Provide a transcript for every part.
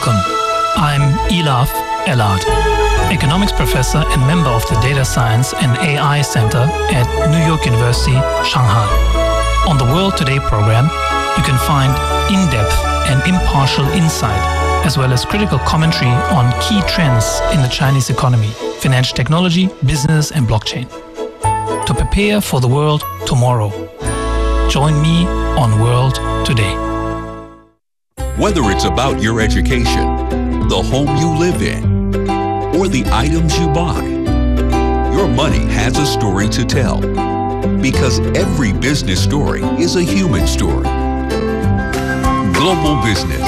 Welcome. I'm Elaf Elad, economics professor and member of the Data Science and AI Center at New York University, Shanghai. On the World Today program, you can find in-depth and impartial insight, as well as critical commentary on key trends in the Chinese economy, financial technology, business, and blockchain. To prepare for the world tomorrow, join me on World Today. Whether it's about your education, the home you live in, or the items you buy, your money has a story to tell. Because every business story is a human story. Global Business.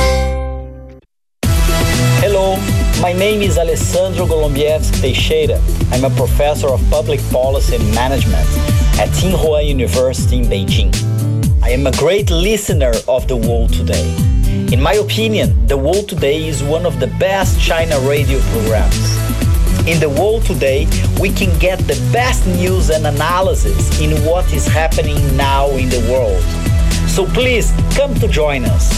Hello, my name is Alessandro Golombieski Teixeira. I'm a professor of public policy and management at Tsinghua University in Beijing. I am a great listener of The World Today. In my opinion, The World Today is one of the best China radio programs. In The World Today, we can get the best news and analysis in what is happening now in the world. So please, come to join us.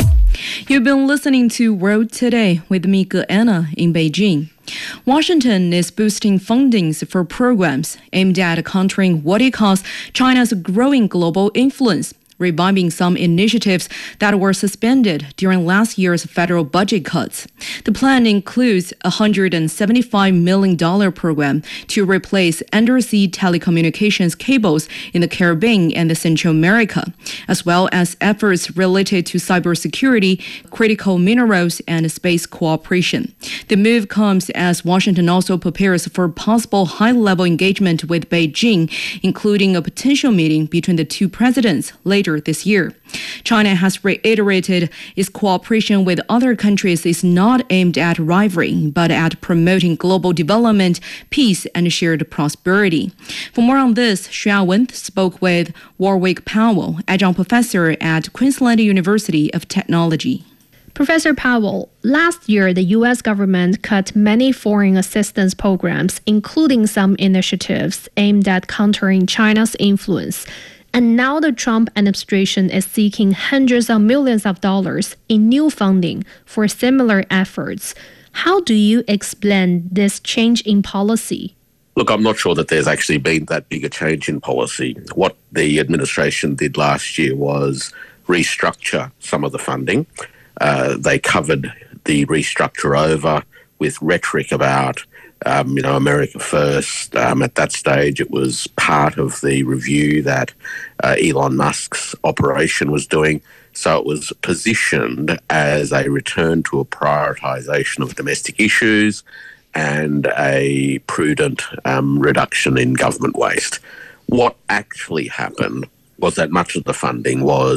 You've been listening to World Today with me, Anna, in Beijing. Washington is boosting fundings for programs aimed at countering what it calls China's growing global influence, reviving some initiatives that were suspended during last year's federal budget cuts. The plan includes a $175 million program to replace undersea telecommunications cables in the Caribbean and Central America, as well as efforts related to cybersecurity, critical minerals, and space cooperation. The move comes as Washington also prepares for possible high-level engagement with Beijing, including a potential meeting between the two presidents later this year. China has reiterated its cooperation with other countries is not aimed at rivalry, but at promoting global development, peace, and shared prosperity. For more on this, Xu Wen spoke with Warwick Powell, adjunct professor at Queensland University of Technology. Professor Powell, last year the U.S. government cut many foreign assistance programs, including some initiatives aimed at countering China's influence. And now the Trump administration is seeking hundreds of millions of dollars in new funding for similar efforts. How do you explain this change in policy? Look, I'm not sure that there's actually been that big a change in policy. What the administration did last year was restructure some of the funding. They covered the restructure over with rhetoric about America First. At that stage, it was part of the review that Elon Musk's operation was doing. So it was positioned as a return to a prioritisation of domestic issues and a prudent reduction in government waste. What actually happened was that much of the funding was